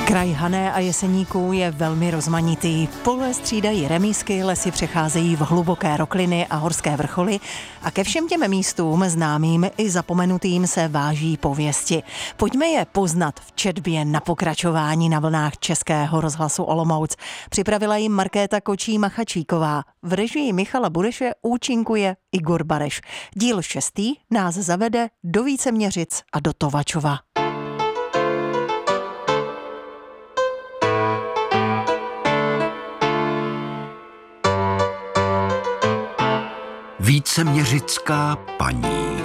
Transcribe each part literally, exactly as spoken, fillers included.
Kraj Hané a Jeseníků je velmi rozmanitý. Pole střídají remísky, lesy přecházejí v hluboké rokliny a horské vrcholy a ke všem těm místům známým i zapomenutým se váží pověsti. Pojďme je poznat v četbě na pokračování na vlnách Českého rozhlasu Olomouc. Připravila jim Markéta Kočí-Machačíková. V režii Michala Bureše účinkuje Igor Bareš. Díl šestý nás zavede do Víceměřic a do Tovačova. Víceměřická paní.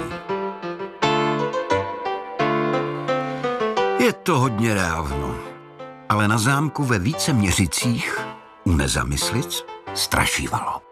Je to hodně dávno, ale na zámku ve Víceměřicích u Nezamyslic strašívalo.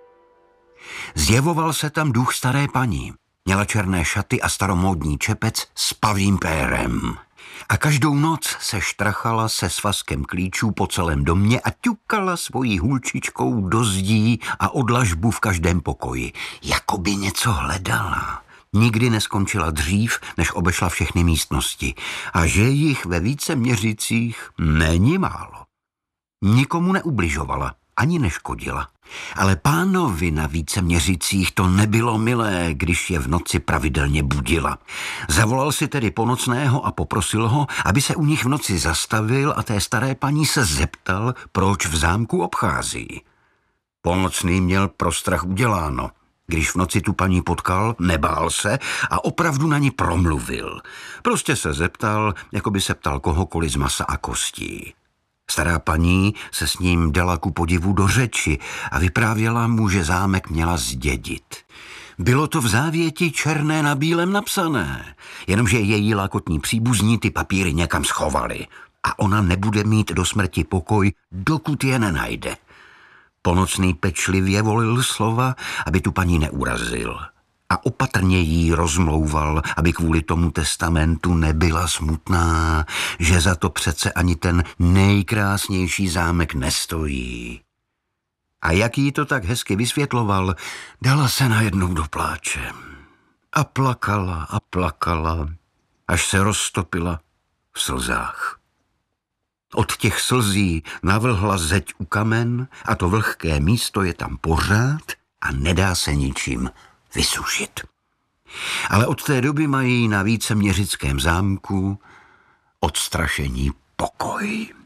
Zjevoval se tam duch staré paní. Měla černé šaty a staromódní čepec s pavým pérem. A každou noc se štrachala se svazkem klíčů po celém domě a ťukala svojí hůlčičkou do zdí a odlažbu v každém pokoji. Jakoby něco hledala. Nikdy neskončila dřív, než obešla všechny místnosti. A že jich ve Víceměřicích není málo. Nikomu neubližovala, ani neškodila. Ale pánovi na Víceměřicích to nebylo milé, když je v noci pravidelně budila. Zavolal si tedy Ponocného a poprosil ho, aby se u nich v noci zastavil a té staré paní se zeptal, proč v zámku obchází. Ponocný měl pro strach uděláno. Když v noci tu paní potkal, nebál se a opravdu na ní promluvil. Prostě se zeptal, jako by se ptal kohokoliv z masa a kostí. Stará paní se s ním dala ku podivu do řeči a vyprávěla mu, že zámek měla zdědit. Bylo to v závěti černé na bílém napsané, jenomže její lakotní příbuzní ty papíry někam schovali a ona nebude mít do smrti pokoj, dokud je nenajde. Ponocný pečlivě volil slova, aby tu paní neurazil. A opatrně jí rozmlouval, aby kvůli tomu testamentu nebyla smutná, že za to přece ani ten nejkrásnější zámek nestojí. A jak jí to tak hezky vysvětloval, dala se najednou do pláče. A plakala a plakala, až se roztopila v slzách. Od těch slzí navlhla zeď u kamen a to vlhké místo je tam pořád a nedá se ničím vysušit. Ale od té doby mají na Víceměřickém zámku odstrašení pokoj.